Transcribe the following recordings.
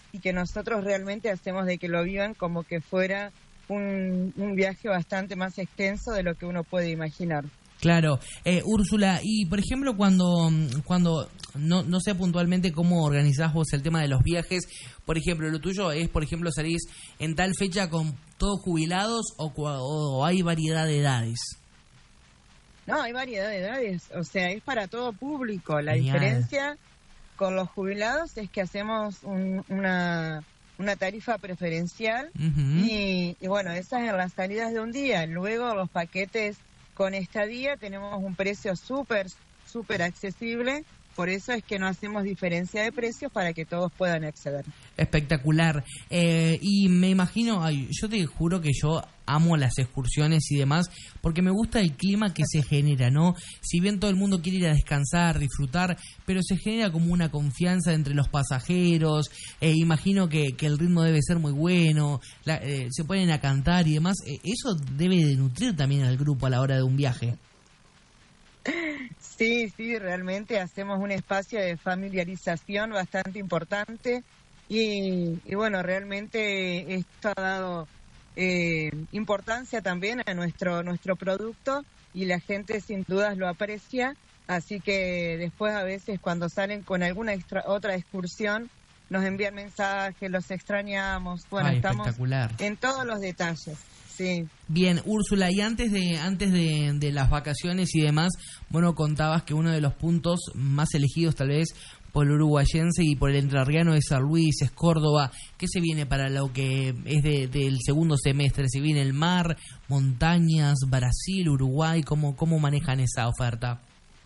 y que nosotros realmente hacemos de que lo vivan como que fuera un viaje bastante más extenso de lo que uno puede imaginar. Claro, Úrsula, y por ejemplo cuando no sé puntualmente cómo organizás vos el tema de los viajes, por ejemplo, lo tuyo es, por ejemplo, salís en tal fecha con todos jubilados o hay variedad de edades. No, hay variedad de edades, o sea, es para todo público. La Genial. diferencia con los jubilados es que hacemos una tarifa preferencial y bueno, esas en las salidas de un día. Luego los paquetes con estadía tenemos un precio súper accesible, por eso es que no hacemos diferencia de precios para que todos puedan acceder. Espectacular. Y me imagino, yo te juro que yo amo las excursiones y demás, porque me gusta el clima que se genera, ¿no? Si bien todo el mundo quiere ir a descansar, disfrutar, pero se genera como una confianza entre los pasajeros, imagino que el ritmo debe ser muy bueno, se ponen a cantar y demás, eso debe de nutrir también al grupo a la hora de un viaje. Sí, realmente hacemos un espacio de familiarización bastante importante y bueno, realmente esto ha dado importancia también a nuestro producto y la gente sin dudas lo aprecia, así que después a veces cuando salen con alguna otra excursión nos envían mensajes, los extrañamos, bueno, estamos en todos los detalles. Sí. Bien, Úrsula, y antes de las vacaciones y demás, bueno, contabas que uno de los puntos más elegidos tal vez por el uruguayense y por el entrerriano es San Luis, es Córdoba. ¿Qué se viene para lo que es del segundo semestre? ¿Se viene el mar, montañas, Brasil, Uruguay? ¿Cómo manejan esa oferta?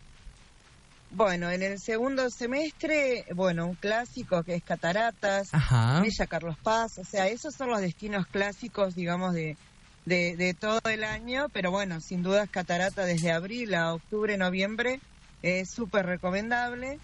Bueno, en el segundo semestre, bueno, un clásico que es Cataratas, Villa Carlos Paz, o sea, esos son los destinos clásicos, digamos, de todo el año, pero bueno, sin dudas Catarata desde abril a octubre, noviembre es súper recomendable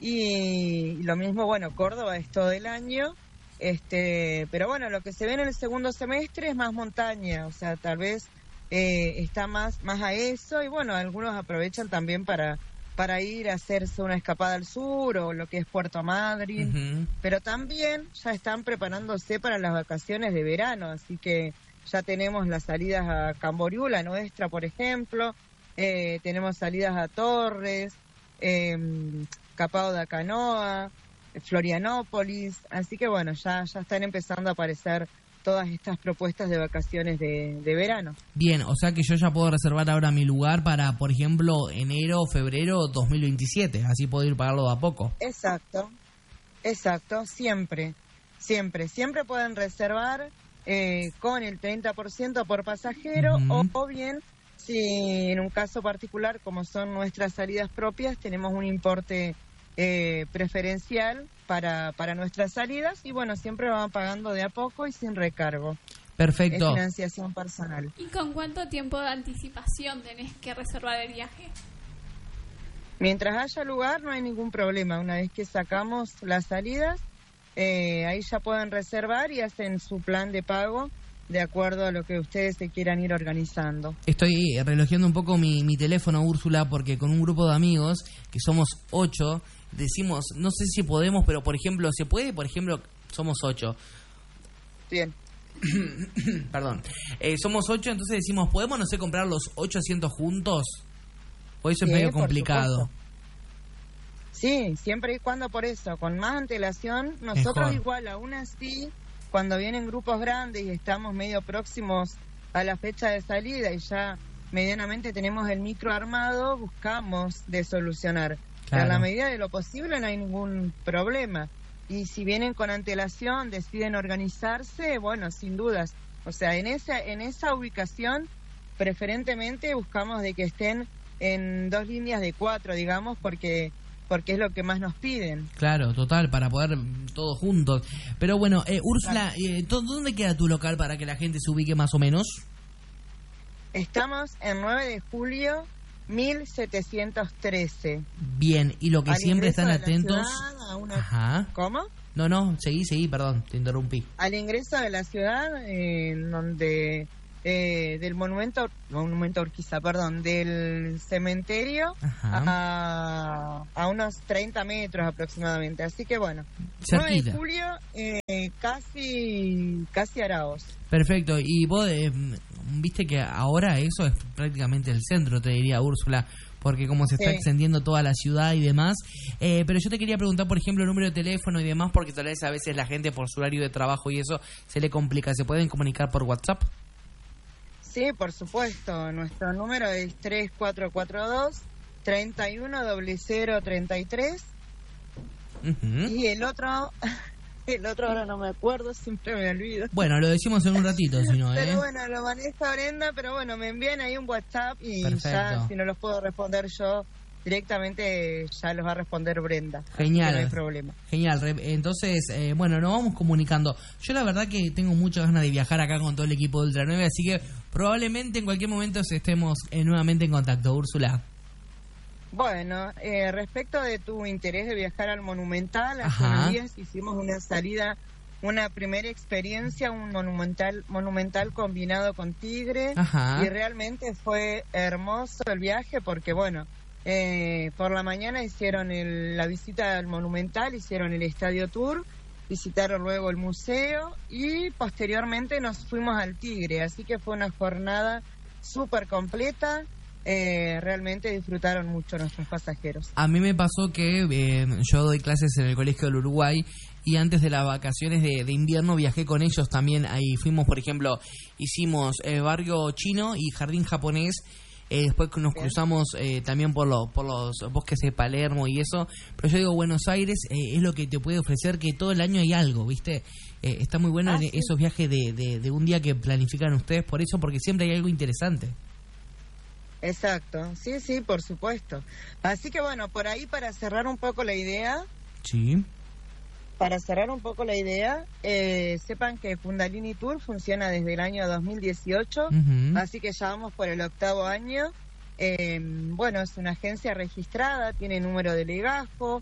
y lo mismo, bueno, Córdoba es todo el año, pero bueno, lo que se ve en el segundo semestre es más montaña, o sea, tal vez está más a eso y bueno, algunos aprovechan también para ir a hacerse una escapada al sur o lo que es Puerto Madryn, pero también ya están preparándose para las vacaciones de verano, así que ya tenemos las salidas a Camboriú, la nuestra, por ejemplo, tenemos salidas a Torres, Capao da Canoa, Florianópolis, así que bueno, ya están empezando a aparecer todas estas propuestas de vacaciones de verano. Bien, o sea que yo ya puedo reservar ahora mi lugar para, por ejemplo, enero o febrero 2027, así puedo ir pagarlo de a poco. Exacto, siempre pueden reservar con el 30% por pasajero o bien, si en un caso particular, como son nuestras salidas propias, tenemos un importe preferencial para nuestras salidas y bueno, siempre van pagando de a poco y sin recargo. Perfecto. Es financiación personal. ¿Y con cuánto tiempo de anticipación tenés que reservar el viaje? Mientras haya lugar no hay ningún problema. Una vez que sacamos las salidas, ahí ya pueden reservar y hacen su plan de pago de acuerdo a lo que ustedes se quieran ir organizando. Estoy relojeando un poco mi teléfono, Úrsula, porque con un grupo de amigos, que somos 8, decimos, no sé si podemos, pero por ejemplo, ¿se puede? Por ejemplo, somos 8. Bien. Perdón. Somos 8, entonces decimos, ¿podemos, no sé, comprar los 8 asientos juntos? ¿O eso es medio complicado? Sí, siempre y cuando por eso, con más antelación, nosotros mejor. Igual, aún así, cuando vienen grupos grandes y estamos medio próximos a la fecha de salida y ya medianamente tenemos el micro armado, buscamos de solucionar. Claro. En la medida de lo posible no hay ningún problema. Y si vienen con antelación, deciden organizarse, bueno, sin dudas. O sea, en esa ubicación, preferentemente buscamos de que estén en 2 líneas de 4, digamos, porque es lo que más nos piden. Claro, total, para poder todos juntos. Pero bueno, Úrsula, ¿dónde queda tu local para que la gente se ubique más o menos? Estamos en 9 de julio, 1713. Bien, y lo que siempre están atentos... Ajá. ¿Cómo? No, seguí, perdón, te interrumpí. Al ingreso de la ciudad, donde del monumento Urquiza, del cementerio a unos 30 metros aproximadamente. Así que bueno, cerquita. 9 de julio, casi Araos. Perfecto. Y vos, viste que ahora eso es prácticamente el centro, te diría, Úrsula, porque como se está extendiendo toda la ciudad y demás. Pero yo te quería preguntar, por ejemplo, el número de teléfono y demás, porque tal vez a veces la gente por su horario de trabajo y eso se le complica. ¿Se pueden comunicar por WhatsApp? Sí, por supuesto. Nuestro número es 3442-310033. Y el otro ahora no me acuerdo, siempre me olvido. Bueno, lo decimos en un ratito, si no, Pero bueno, lo maneja Brenda, pero bueno, me envían ahí un WhatsApp y ya, si no los puedo responder yo directamente, ya los va a responder Brenda. Genial. No hay problema. Genial. Entonces, bueno, nos vamos comunicando. Yo la verdad que tengo muchas ganas de viajar acá con todo el equipo de Ultra 9, así que probablemente en cualquier momento estemos nuevamente en contacto. Úrsula. Bueno, respecto de tu interés de viajar al Monumental, hace unos días hicimos una primera experiencia, un monumental combinado con Tigre, y realmente fue hermoso el viaje porque, bueno, por la mañana hicieron la visita al Monumental, hicieron el Estadio Tour, visitaron luego el museo y posteriormente nos fuimos al Tigre, así que fue una jornada súper completa. Realmente disfrutaron mucho nuestros pasajeros. A mí me pasó que yo doy clases en el Colegio del Uruguay y antes de las vacaciones de invierno viajé con ellos también. Ahí fuimos, por ejemplo, hicimos barrio chino y jardín japonés. Después nos cruzamos también por los bosques de Palermo y eso. Pero yo digo, Buenos Aires es lo que te puede ofrecer, que todo el año hay algo, ¿viste? Está muy bueno esos viajes de un día que planifican ustedes por eso, porque siempre hay algo interesante. Exacto, sí, por supuesto. Así que bueno, por ahí para cerrar un poco la idea. Sí. Para cerrar un poco la idea, sepan que Kundalini Tour funciona desde el año 2018, así que ya vamos por el 8º año. Bueno, es una agencia registrada, tiene número de legajo,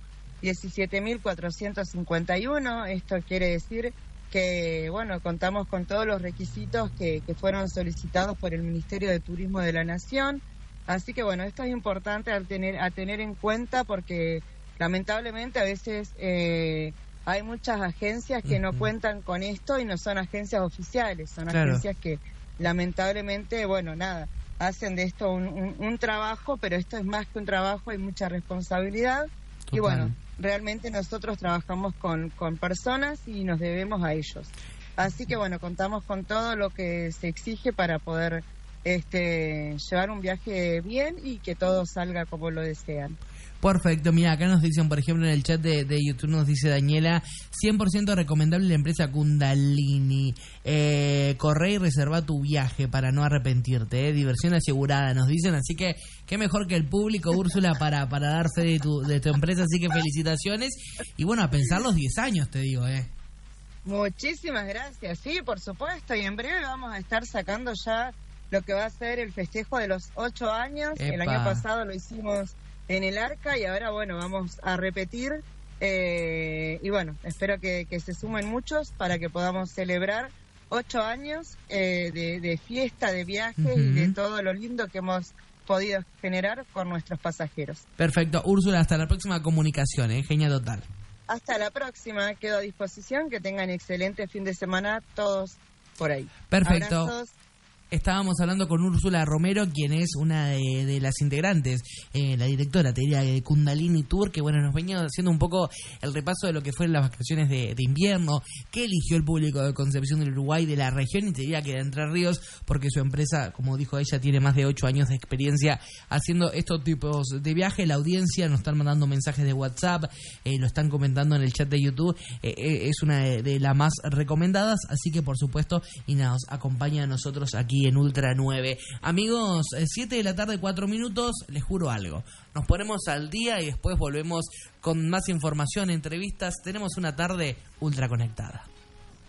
17.451. Esto quiere decir que, bueno, contamos con todos los requisitos que fueron solicitados por el Ministerio de Turismo de la Nación. Así que, bueno, esto es importante a tener en cuenta porque lamentablemente a veces hay muchas agencias que no cuentan con esto y no son agencias oficiales, son agencias que lamentablemente, bueno, hacen de esto un trabajo, pero esto es más que un trabajo, hay mucha responsabilidad. Total. Y bueno, realmente nosotros trabajamos con personas y nos debemos a ellos. Así que bueno, contamos con todo lo que se exige para poder llevar un viaje bien y que todo salga como lo desean. Perfecto, mira, acá nos dicen, por ejemplo, en el chat de YouTube nos dice Daniela, 100% recomendable la empresa Kundalini. Corre y reserva tu viaje para no arrepentirte, diversión asegurada, nos dicen, así que qué mejor que el público, Úrsula, para dar fe de tu empresa, así que felicitaciones. Y bueno, a pensar los 10 años, te digo, Muchísimas gracias, sí, por supuesto, y en breve vamos a estar sacando ya lo que va a ser el festejo de los 8 años. Epa. El año pasado lo hicimos en el Arca y ahora, bueno, vamos a repetir y bueno, espero que se sumen muchos para que podamos celebrar 8 años de fiesta, de viaje y de todo lo lindo que hemos podido generar con nuestros pasajeros. Perfecto, Úrsula, hasta la próxima comunicación, genial total. Hasta la próxima, quedo a disposición, que tengan excelente fin de semana todos por ahí. Perfecto. Abrazos. Estábamos hablando con Úrsula Romero, quien es una de las integrantes, la directora, te diría, de Kundalini Tour, que bueno, nos venía haciendo un poco el repaso de lo que fueron las vacaciones de invierno, que eligió el público de Concepción del Uruguay, de la región, y te diría que de Entre Ríos, porque su empresa, como dijo ella, tiene más de 8 años de experiencia haciendo estos tipos de viajes. La audiencia nos están mandando mensajes de WhatsApp, lo están comentando en el chat de YouTube, es una de las más recomendadas, así que por supuesto, y nos acompaña a nosotros aquí en Ultra 9. Amigos, 7 de la tarde, 4 minutos, les juro algo. Nos ponemos al día y después volvemos con más información, entrevistas. Tenemos una tarde ultra conectada.